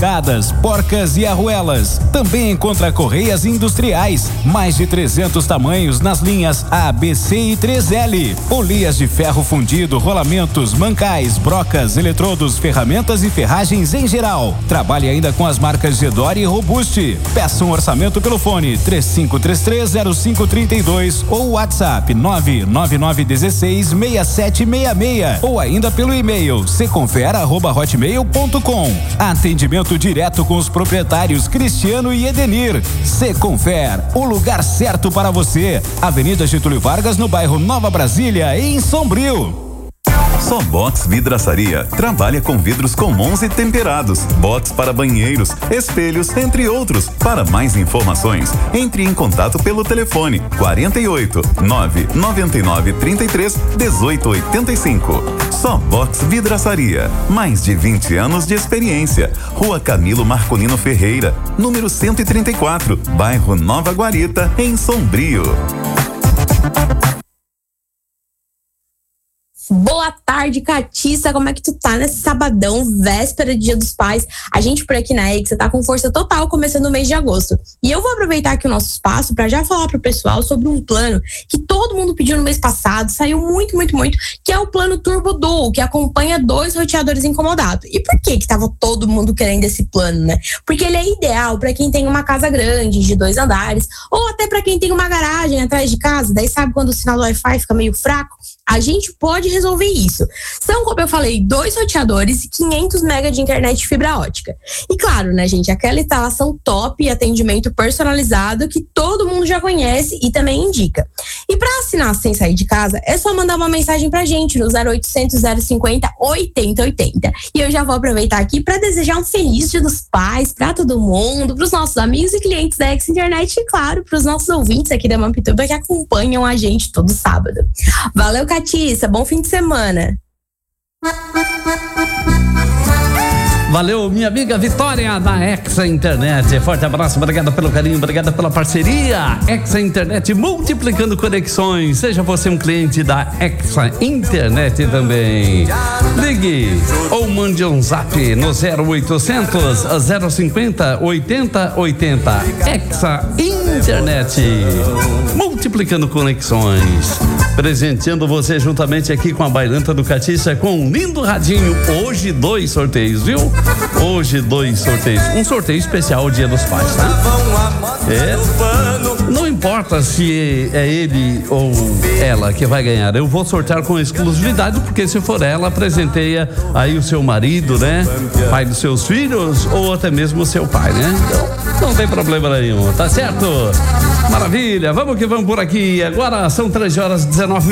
porcas e arruelas. Também encontra correias industriais, mais de 300 tamanhos nas linhas A, B, C e 3L. Polias de ferro fundido, rolamentos, mancais, brocas, eletrodos, ferramentas e ferragens em geral. Trabalhe ainda com as marcas Gedore e Robuste. Peça um orçamento pelo fone 3533-0532 ou WhatsApp 99916-6766 ou ainda pelo e-mail seconfer@hotmail.com. Atendimento direto com os proprietários Cristiano e Edenir. Seconfer, o lugar certo para você. Avenida Getúlio Vargas, no bairro Nova Brasília, em Sombrio. Só Box Vidraçaria trabalha com vidros comuns e temperados, box para banheiros, espelhos, entre outros. Para mais informações, entre em contato pelo telefone 48 999 33 18 85. Só Box Vidraçaria, mais de 20 anos de experiência. Rua Camilo Marcolino Ferreira, número 134, bairro Nova Guarita, em Sombrio. Boa tarde, Catiça, como é que tu tá nesse sabadão, véspera de Dia dos Pais? A gente por aqui na Exa tá com força total começando o mês de agosto. E eu vou aproveitar aqui o nosso espaço para já falar pro pessoal sobre um plano que todo mundo pediu no mês passado, saiu muito, que é o plano Turbo Duo, que acompanha 2 roteadores incomodados. E por que tava todo mundo querendo esse plano, né? Porque ele é ideal para quem tem uma casa grande, de 2 andares, ou até para quem tem uma garagem atrás de casa, daí sabe quando o sinal do Wi-Fi fica meio fraco? A gente pode resolver isso. São, como eu falei, 2 roteadores e 500 mega de internet de fibra ótica. E claro, né, gente, aquela instalação top e atendimento personalizado que todo mundo já conhece e também indica. E para assinar sem sair de casa, é só mandar uma mensagem pra gente no 0800 050 8080. E eu já vou aproveitar aqui para desejar um feliz Dia dos Pais para todo mundo, pros nossos amigos e clientes da Exa Internet e, claro, pros nossos ouvintes aqui da Mampituba que acompanham a gente todo sábado. Valeu, Catiça, bom fim de semana. Valeu, minha amiga Vitória da Exa Internet. Forte abraço, obrigada pelo carinho, obrigada pela parceria. Exa Internet multiplicando conexões. Seja você um cliente da Exa Internet também. Ligue ou mande um zap no 0800 050 8080. Exa Internet multiplicando conexões. Presenteando você juntamente aqui com a Bailanta do Catiça com um lindo radinho. Hoje 2 sorteios, viu? Hoje 2 sorteios. Um sorteio especial Dia dos Pais, tá? Não importa se é ele ou ela que vai ganhar. Eu vou sortear com exclusividade, porque se for ela, presenteia aí o seu marido, né? Pai dos seus filhos ou até mesmo o seu pai, né? Então, não tem problema nenhum, tá certo? Maravilha, vamos que vamos por aqui. Agora são 13h19.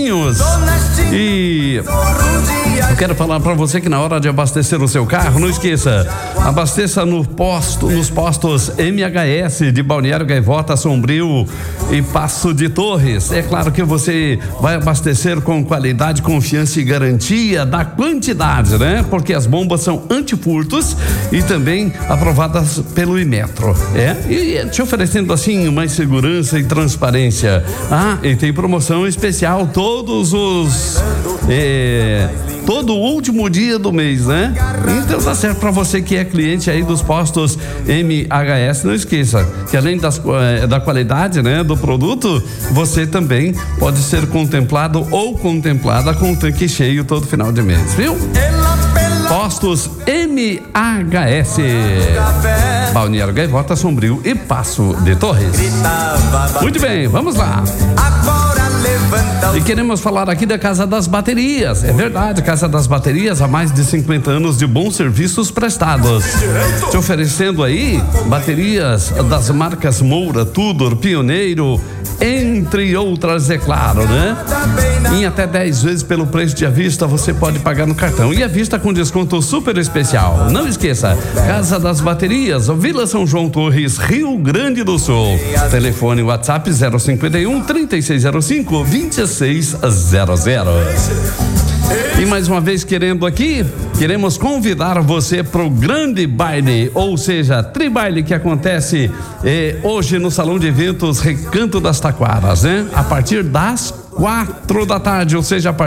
E eu quero falar para você que na hora de abastecer o seu carro, não esqueça, abasteça nos postos MHS de Balneário Gaivota, Sombrio e Passo de Torres. É claro que você vai abastecer com qualidade, confiança e garantia da quantidade, né? Porque as bombas são antifurtos e também aprovadas pelo Imetro. E te oferecendo assim mais segurança e transparência. E tem promoção especial todo o último dia do mês, né? Então tá certo pra você que é cliente aí dos postos MHS. Não esqueça que além da qualidade, né, do produto, você também pode ser contemplado ou contemplada com um tanque cheio todo final de mês, viu? Postos MHS, Balneário Gaivota, Sombrio e Passo de Torres. Muito bem, vamos lá. E queremos falar aqui da Casa das Baterias. É verdade, Casa das Baterias há mais de 50 anos de bons serviços prestados. Te oferecendo aí baterias das marcas Moura, Tudor, Pioneiro, entre outras, é claro, né? Em até 10 vezes pelo preço de à vista, você pode pagar no cartão. E à vista com desconto super especial. Não esqueça, Casa das Baterias, Vila São João Torres, Rio Grande do Sul. Telefone WhatsApp 051 3605 2600. E mais uma vez queremos convidar você para o grande baile, ou seja, tribaile que acontece hoje no Salão de Eventos Recanto das Taquaras, né? A partir das 4 da tarde, ou seja,